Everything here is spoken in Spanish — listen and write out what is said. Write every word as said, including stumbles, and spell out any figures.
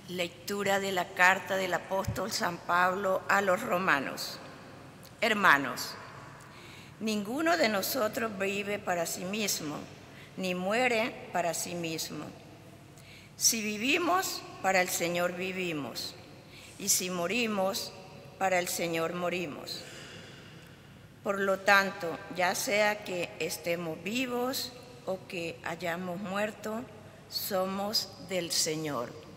Lectura de la carta del apóstol San Pablo a los romanos. Hermanos, ninguno de nosotros vive para sí mismo, ni muere para sí mismo. Si vivimos, para el Señor vivimos, y si morimos, para el Señor morimos. Por lo tanto, ya sea que estemos vivos o que hayamos muerto, somos del Señor.